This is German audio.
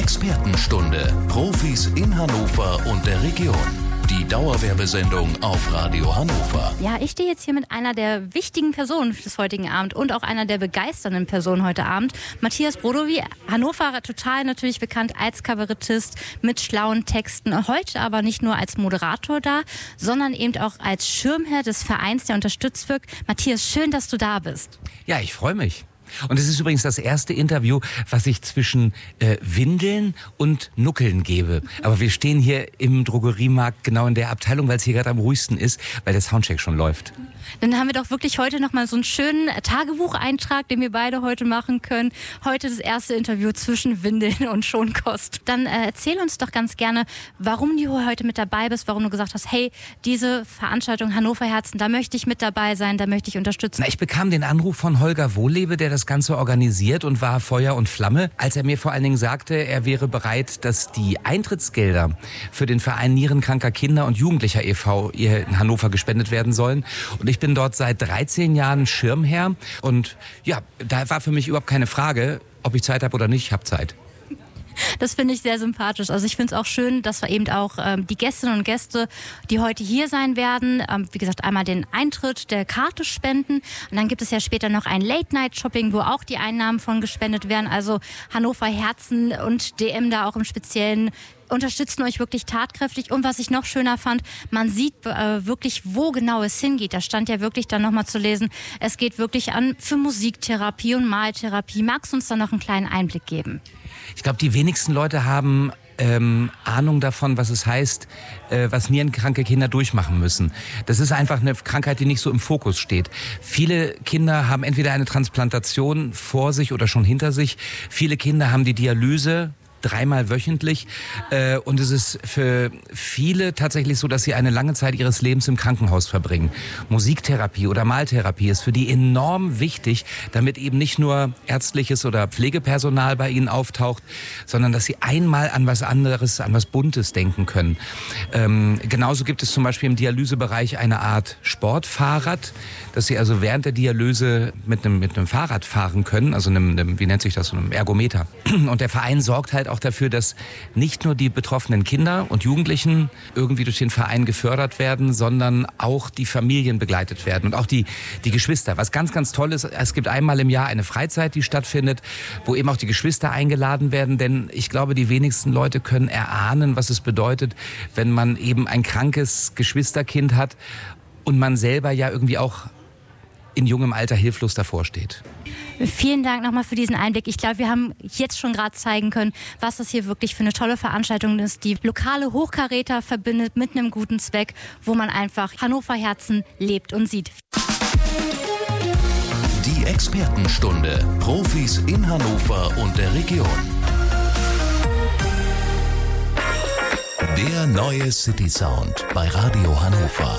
Expertenstunde. Profis in Hannover und der Region. Die Dauerwerbesendung auf Radio Hannover. Ja, ich stehe jetzt hier mit einer der wichtigen Personen des heutigen Abends und auch einer der begeisternden Personen heute Abend. Matthias Brodowy, Hannover total natürlich bekannt als Kabarettist mit schlauen Texten. Heute aber nicht nur als Moderator da, sondern eben auch als Schirmherr des Vereins, der unterstützt wird. Matthias, schön, dass du da bist. Ja, ich freue mich. Und es ist übrigens das erste Interview, was ich zwischen Windeln und Nuckeln gebe. Aber wir stehen hier im Drogeriemarkt genau in der Abteilung, weil es hier gerade am ruhigsten ist, weil der Soundcheck schon läuft. Dann haben wir doch wirklich heute nochmal so einen schönen Tagebucheintrag, den wir beide heute machen können. Heute das erste Interview zwischen Windeln und Schonkost. Dann erzähl uns doch ganz gerne, warum du heute mit dabei bist, warum du gesagt hast, hey, diese Veranstaltung Hannover Herzen, da möchte ich mit dabei sein, da möchte ich unterstützen. Ich bekam den Anruf von Holger Wohlebe, der das Ganze organisiert und war Feuer und Flamme, als er mir vor allen Dingen sagte, er wäre bereit, dass die Eintrittsgelder für den Verein Nierenkranker Kinder und Jugendlicher e.V. hier in Hannover gespendet werden sollen. Und ich bin dort seit 13 Jahren Schirmherr und ja, da war für mich überhaupt keine Frage, ob ich Zeit habe oder nicht, ich habe Zeit. Das finde ich sehr sympathisch. Also ich finde es auch schön, dass wir eben auch die Gästinnen und Gäste, die heute hier sein werden, wie gesagt, einmal den Eintritt der Karte spenden und dann gibt es ja später noch ein Late-Night-Shopping, wo auch die Einnahmen von gespendet werden. Also Hannover Herzen und DM da auch im Speziellen unterstützen euch wirklich tatkräftig. Und was ich noch schöner fand, man sieht wirklich, wo genau es hingeht. Da stand ja wirklich dann nochmal zu lesen, es geht wirklich an für Musiktherapie und Maltherapie. Magst du uns da noch einen kleinen Einblick geben? Ich glaube, die wenigsten Leute haben Ahnung davon, was es heißt, was nierenkranke Kinder durchmachen müssen. Das ist einfach eine Krankheit, die nicht so im Fokus steht. Viele Kinder haben entweder eine Transplantation vor sich oder schon hinter sich. Viele Kinder haben die Dialyse 3-mal wöchentlich und es ist für viele tatsächlich so, dass sie eine lange Zeit ihres Lebens im Krankenhaus verbringen. Musiktherapie oder Maltherapie ist für die enorm wichtig, damit eben nicht nur ärztliches oder Pflegepersonal bei ihnen auftaucht, sondern dass sie einmal an was anderes, an was Buntes denken können. Genauso gibt es zum Beispiel im Dialysebereich eine Art Sportfahrrad, dass sie also während der Dialyse mit einem Fahrrad fahren können, also einem, wie nennt sich das, so einem Ergometer. Und der Verein sorgt halt auch dafür, dass nicht nur die betroffenen Kinder und Jugendlichen irgendwie durch den Verein gefördert werden, sondern auch die Familien begleitet werden und auch die Geschwister. Was ganz, ganz toll ist, es gibt einmal im Jahr eine Freizeit, die stattfindet, wo eben auch die Geschwister eingeladen werden, denn ich glaube, die wenigsten Leute können erahnen, was es bedeutet, wenn man eben ein krankes Geschwisterkind hat und man selber ja irgendwie auch in jungem Alter hilflos davor steht. Vielen Dank nochmal für diesen Einblick. Ich glaube, wir haben jetzt schon gerade zeigen können, was das hier wirklich für eine tolle Veranstaltung ist, die lokale Hochkaräter verbindet mit einem guten Zweck, wo man einfach Hannover Herzen lebt und sieht. Die Expertenstunde. Profis in Hannover und der Region. Der neue City Sound bei Radio Hannover.